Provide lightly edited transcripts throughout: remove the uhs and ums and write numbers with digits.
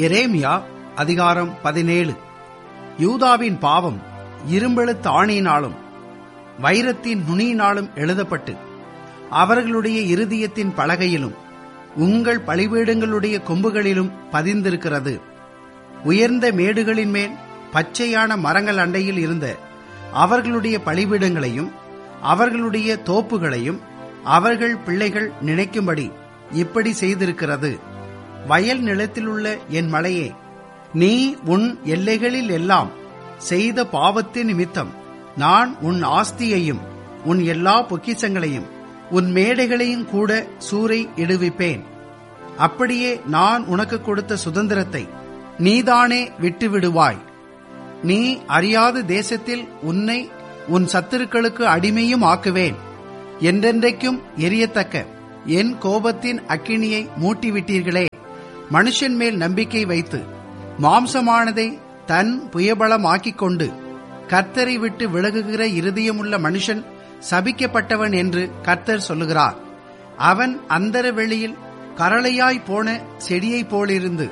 எரேமியா அதிகாரம் 17. யூதாவின் பாவம் இரும்பெழுத்து ஆணியினாலும் வைரத்தின் நுனியினாலும் எழுதப்பட்டு அவர்களுடைய இருதயத்தின் பலகையிலும் உங்கள் பலிபீடங்களுடைய கொம்புகளிலும் பதிந்திருக்கிறது. உயர்ந்த மேடுகளின் மேல் பச்சையான மரங்கள் அண்டையில் இருந்த அவர்களுடைய பலிபீடங்களையும் அவர்களுடைய தோப்புகளையும் அவர்கள் பிள்ளைகள் நினைக்கும்படி இப்படி செய்திருக்கிறது. வயல் நிலத்திலுள்ள என் மலையே, நீ உன் எல்லைகளில் எல்லாம் செய்த பாவத்தின் நிமித்தம் நான் உன் ஆஸ்தியையும் உன் எல்லா பொக்கிஷங்களையும் உன் மேடைகளையும் கூட சூறை இடுவிப்பேன். அப்படியே நான் உனக்கு கொடுத்த சுதந்திரத்தை நீதானே விட்டுவிடுவாய். நீ அறியாத தேசத்தில் உன்னை உன் சத்துருக்களுக்கு அடிமையும் ஆக்குவேன். என்றென்றைக்கும் எரியத்தக்க என் கோபத்தின் அக்கினியை மூட்டிவிட்டீர்களே. மனுஷன் மேல் நம்பிக்கை வைத்து மாம்சமானதை தன் புயபலமாக்கிக் கொண்டு கர்த்தரை விட்டு விலகுகிற இருதயமுள்ள மனுஷன் சபிக்கப்பட்டவன் என்று கர்த்தர் சொல்லுகிறார். அவன் அந்தர வெளியில் கரளையாய் போன செடியைப் போலிருந்து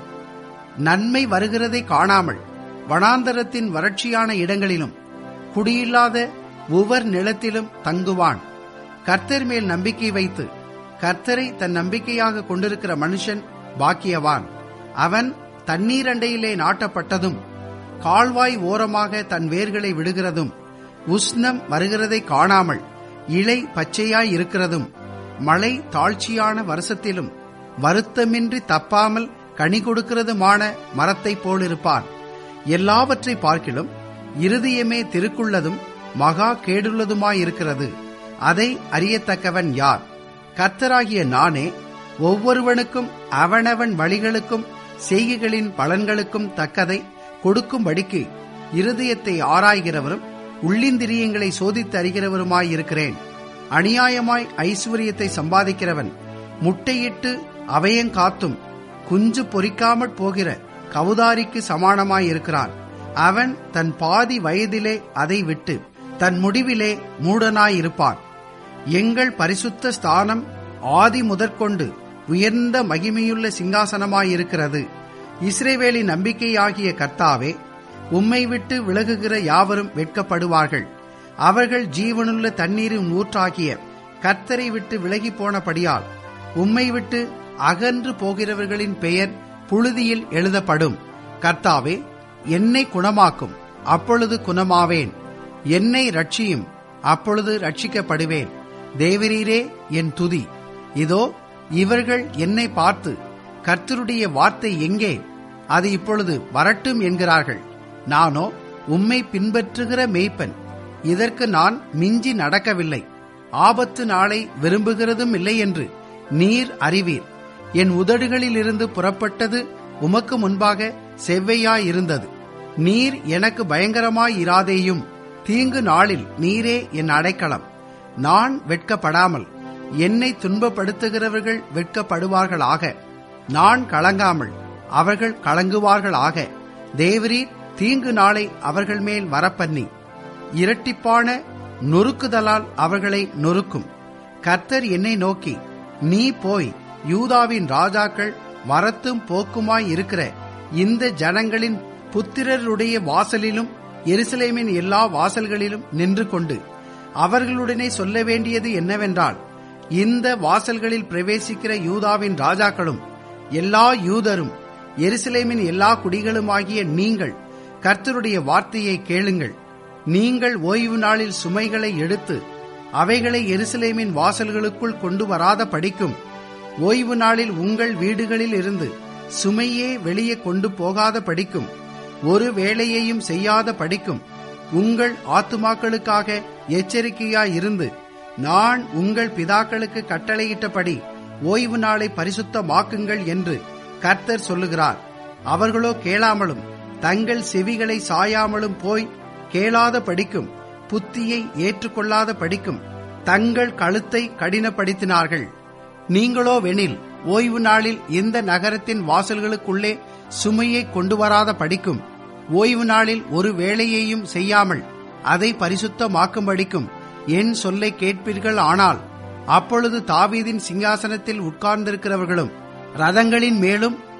நன்மை வருகிறதை காணாமல் வனாந்தரத்தின் வறட்சியான இடங்களிலும் குடியில்லாத உவர் நிலத்திலும் தங்குவான். கர்த்தர் மேல் நம்பிக்கை வைத்து கர்த்தரை தன் நம்பிக்கையாக கொண்டிருக்கிற மனுஷன் பாக்கியவான். அவன் தண்ணீரண்டையிலே நாட்டப்பட்டதும் கால்வாய் ஓரமாக தன் வேர்களை விடுகிறதும் உஷ்ணம் வருகிறதை காணாமல் இலை பச்சையாய் இருக்கிறதும் மழை தாழ்ச்சியான வருஷத்திலும் வருத்தமின்றி தப்பாமல் கனி கொடுக்கிறதுமான மரத்தைப் போலிருப்பான். எல்லாவற்றை பார்க்கிலும் இருதயமே திருக்குள்ளதும் மகா கேடுள்ளதுமாயிருக்கிறது. அதை அறியத்தக்கவன் யார்? கர்த்தராகிய நானே ஒவ்வொருவனுக்கும் அவனவன் வழிகளுக்கும் செய்கைகளின் பலன்களுக்கும் தக்கதை கொடுக்கும்படிக்கு இருதயத்தை ஆராய்கிறவரும் உள்ளிந்திரியங்களை சோதித்து அறிகிறவருமாயிருக்கிறேன். அநியாயமாய் ஐஸ்வர்யத்தை சம்பாதிக்கிறவன் முட்டையிட்டு அவையங்காத்தும் குஞ்சு பொறிக்காமற் போகிற கவுதாரிக்கு சமானமாயிருக்கிறான். அவன் தன் பாதி வயதிலே அதை விட்டு தன் முடிவிலே மூடனாயிருப்பான். எங்கள் பரிசுத்த ஸ்தானம் ஆதி முதற்கொண்டு உயர்ந்த மகிமையுள்ள சிங்காசனமாயிருக்கிறது. இஸ்ரவேலின் நம்பிக்கையாகிய கர்த்தாவே, உம்மை விட்டு விலகுகிற யாவரும் வெட்கப்படுவார்கள். அவர்கள் ஜீவனுள்ள தண்ணீரின் ஊற்றாகிய கர்த்தரை விட்டு விலகி போனபடியால் உம்மை விட்டு அகன்று போகிறவர்களின் பெயர் புழுதியில் எழுதப்படும். கர்த்தாவே, என்னை குணமாக்கும், அப்பொழுது குணமாவேன். என்னை ரட்சியும், அப்பொழுது ரட்சிக்கப்படுவேன். தேவரீரே என் துதி. இதோ இவர்கள் என்னை பார்த்து கர்த்தருடைய வார்த்தை எங்கே? அது இப்பொழுது வரட்டும் என்கிறார்கள். நானோ உம்மை பின்பற்றுகிற மேய்ப்பன். இதற்கு நான் மிஞ்சி நடக்கவில்லை. ஆபத்து நாளை விரும்புகிறதும் இல்லை என்று நீர் அறிவீர். என் உதடுகளிலிருந்து புறப்பட்டது உமக்கு முன்பாக செவ்வையாயிருந்தது. நீர் எனக்கு பயங்கரமாயிராதேயும். தீங்கு நாளில் நீரே என் அடைக்கலம். நான் வெட்கப்படாமல் என்னை துன்பப்படுத்துகிறவர்கள் வெட்கப்படுவார்களாக. நான் கலங்காமல் அவர்கள் கலங்குவார்களாக. தேவரீர் தீங்கு நாளை அவர்கள் மேல் வரப்பண்ணி இரட்டிப்பான நொறுக்குதலால் அவர்களை நொறுக்கும். கர்த்தர் என்னை நோக்கி, நீ போய் யூதாவின் ராஜாக்கள் வரத்தும் போக்குமாய் இருக்கிற இந்த ஜனங்களின் புத்திரருடைய வாசலிலும் எருசலேமின் எல்லா வாசல்களிலும் நின்று கொண்டு அவர்களுடனே சொல்ல வேண்டியது என்னவென்றால், இந்த வாசல்களில் பிரவேசிக்கிற யூதாவின் ராஜாக்களும் எல்லா யூதரும் எருசலேமின் எல்லா குடிகளுமாகிய நீங்கள் கர்த்தருடைய வார்த்தையை கேளுங்கள். நீங்கள் ஓய்வு நாளில் சுமைகளை எடுத்து அவைகளை எருசலேமின் வாசல்களுக்குள் கொண்டு வராத படிக்கும். ஓய்வு நாளில் உங்கள் வீடுகளில் இருந்து சுமையே வெளியே கொண்டு போகாத படிக்கும். ஒரு வேலையையும் செய்யாத படிக்கும். உங்கள் ஆத்துமாக்களுக்காக எச்சரிக்கையாயிருந்து நான் உங்கள் பிதாக்களுக்கு கட்டளையிட்டபடி ஓய்வு நாளை பரிசுத்தமாக்குங்கள் என்று கர்த்தர் சொல்லுகிறார். அவர்களோ கேளாமலும் தங்கள் செவிகளை சாயாமலும் போய் கேளாத படிக்கும், புத்தியை ஏற்றுக்கொள்ளாத படிக்கும் தங்கள் கழுத்தை கடினப்படுத்தினார்கள். நீங்களோ வெனில் ஓய்வு நாளில் இந்த நகரத்தின் வாசல்களுக்குள்ளே சுமையை கொண்டு வராத படிக்கும். ஓய்வு நாளில் ஒரு வேலையையும் செய்யாமல் அதை பரிசுத்தமாக்கும்படிக்கும் என் சொல்லை கேட்பீர்கள். ஆனால் அப்பொழுது தாவீதின் சிங்காசனத்தில் உட்கார்ந்திருக்கிறவர்களும் ரதங்களின் மேலும்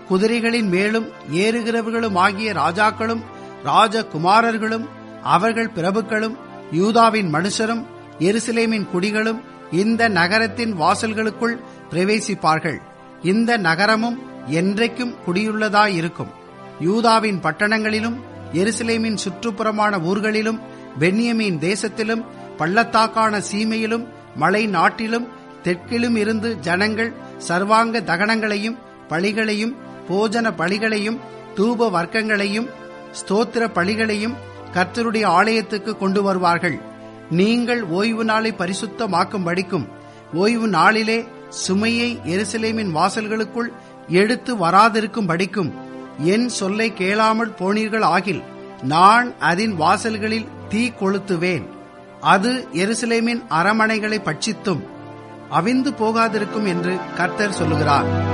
குதிரைகளின் மேலும் ஏறுகிறவர்களும் ஆகிய ராஜாக்களும் ராஜகுமாரர்களும் அவர்கள் பிரபுக்களும் யூதாவின் மனுஷரும் எருசலேமின் குடிகளும் இந்த நகரத்தின் வாசல்களுக்குள் பிரவேசிப்பார்கள். இந்த நகரமும் என்றைக்கும் குடியுள்ளதாயிருக்கும். யூதாவின் பட்டணங்களிலும் எருசலேமின் சுற்றுப்புறமான ஊர்களிலும் பென்யமீன் தேசத்திலும் பள்ளத்தாக்கான சீமையிலும் மலை நாட்டிலும் தெற்கிலும் இருந்து ஜனங்கள் சர்வாங்க தகனங்களையும் பலிகளையும் போஜன பலிகளையும் தூப வர்க்கங்களையும் ஸ்தோத்திர பலிகளையும் கர்த்தருடைய ஆலயத்துக்கு கொண்டு வருவார்கள். நீங்கள் ஓய்வு நாளை பரிசுத்தமாக்கும்படிக்கும் ஓய்வு நாளிலே சுமையை எருசலேமின் வாசல்களுக்குள் எடுத்து வராதிருக்கும்படிக்கும் என் சொல்லை கேளாமல் போனீர்கள் ஆகில் நான் அதன் வாசல்களில் தீ கொளுத்துவேன். அது எருசலேமின் அரமனைகளை பட்சித்தும் அவிந்து போகாதிருக்கும் என்று கர்த்தர் சொல்லுகிறார்.